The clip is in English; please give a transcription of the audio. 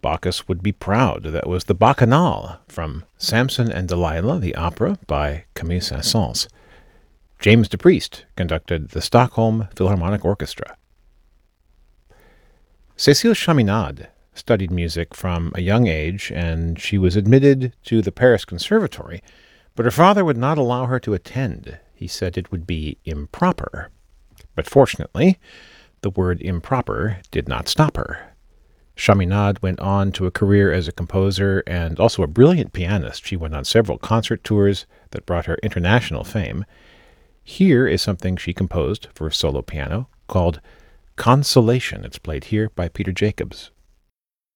Bacchus would be proud. That was the Bacchanal from Samson and Delilah, the opera by Camille Saint-Saëns. James DePriest conducted the Stockholm Philharmonic Orchestra. Cécile Chaminade studied music from a young age, and she was admitted to the Paris Conservatory, but her father would not allow her to attend. He said it would be improper. But fortunately, the word improper did not stop her. Chaminade went on to a career as a composer and also a brilliant pianist. She went on several concert tours that brought her international fame. Here is something she composed for solo piano called Consolation. It's played here by Peter Jacobs.